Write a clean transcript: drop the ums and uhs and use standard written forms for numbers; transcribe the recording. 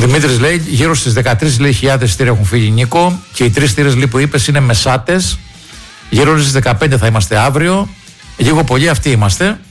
Δημήτρης λέει γύρω στις 13.000 εισιτήρια έχουν φύγει, Νίκο, και οι 3 θύρες που είπες είναι μεσάτες. Γύρω στις 15 θα είμαστε αύριο. Λίγο πολύ αυτοί είμαστε.